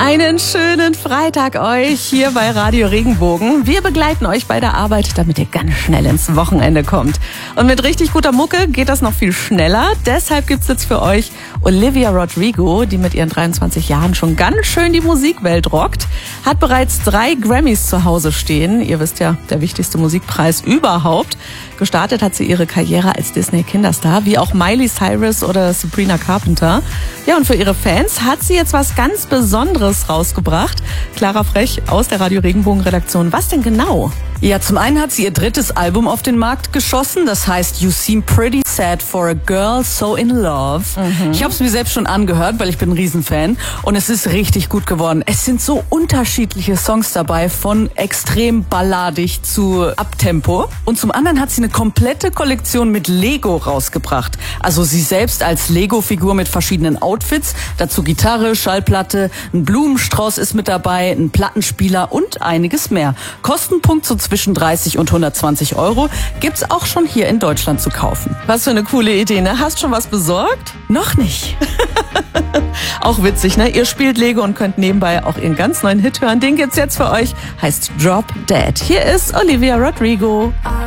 Einen schönen Freitag euch hier bei Radio Regenbogen. Wir begleiten euch bei der Arbeit, damit ihr ganz schnell ins Wochenende kommt. Und mit richtig guter Mucke geht das noch viel schneller. Deshalb gibt's jetzt für euch Olivia Rodrigo, die mit ihren 23 Jahren schon ganz schön die Musikwelt rockt. Hat bereits 3 Grammys zu Hause stehen. Ihr wisst ja, der wichtigste Musikpreis überhaupt. Gestartet hat sie ihre Karriere als Disney-Kinderstar, wie auch Miley Cyrus oder Sabrina Carpenter. Ja, und für ihre Fans hat sie jetzt was ganz Besonderes rausgebracht. Clara Frech aus der Radio Regenbogen-Redaktion. Was denn genau? Ja, zum einen hat sie ihr 3. Album auf den Markt geschossen. Das heißt You Seem Pretty Sad for a Girl So in Love. Ich habe es mir selbst schon angehört, weil ich bin ein Riesenfan. Und es ist richtig gut geworden. Es sind so unterschiedliche Songs dabei, von extrem balladig zu Uptempo. Und zum anderen hat sie eine komplette Kollektion mit Lego rausgebracht. Also sie selbst als Lego-Figur mit verschiedenen Outfits. Dazu Gitarre, Schallplatte, ein Blumenstrauß ist mit dabei, ein Plattenspieler und einiges mehr. Kostenpunkt so zwischen 30 und 120 Euro. Gibt's auch schon hier in Deutschland zu kaufen. Was für eine coole Idee, ne? Hast schon was besorgt? Noch nicht. Auch witzig, ne? Ihr spielt Lego und könnt nebenbei auch ihren ganz neuen Hit hören. Den gibt's jetzt für euch. Heißt Drop Dead. Hier ist Olivia Rodrigo.